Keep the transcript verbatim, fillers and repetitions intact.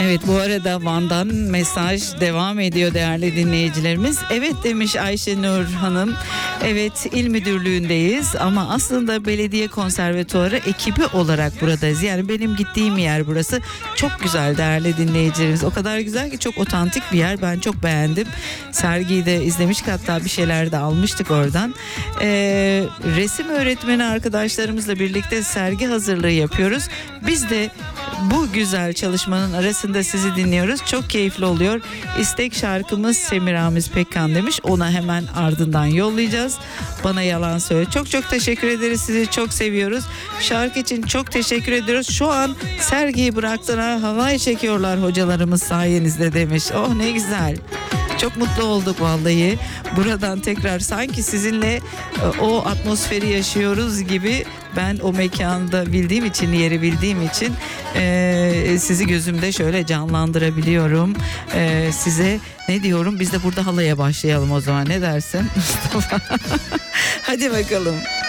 Evet, bu arada Van'dan mesaj devam ediyor değerli dinleyicilerimiz. Evet demiş Ayşenur Hanım. Evet, il müdürlüğündeyiz ama aslında belediye konservatuarı ekibi olarak buradayız. Yani benim gittiğim yer burası. Çok güzel değerli dinleyicilerimiz. O kadar güzel ki çok otantik bir yer. Ben çok beğendim. Sergiyi de izlemiştik, hatta bir şeyler de almıştık oradan. Ee, resim öğretmeni arkadaşlarımızla birlikte sergi hazırlığı yapıyoruz. Biz de bu güzel çalışmanın arasında sizi dinliyoruz. Çok keyifli oluyor. İstek şarkımız Semiramis Pekkan demiş. Ona hemen ardından yollayacağız. Bana yalan söyle. Çok çok teşekkür ederiz. Sizi çok seviyoruz. Şarkı için çok teşekkür ediyoruz. Şu an sergiyi bıraktılar. Havaya çekiyorlar hocalarımız sayenizde demiş. Oh ne güzel. Çok mutlu olduk vallahi. Buradan tekrar sanki sizinle o atmosferi yaşıyoruz gibi, ben o mekanda bildiğim için, yeri bildiğim için e, sizi gözümde şöyle canlandırabiliyorum. E, size ne diyorum? Biz de burada halaya başlayalım o zaman. Ne dersin Mustafa? Hadi bakalım.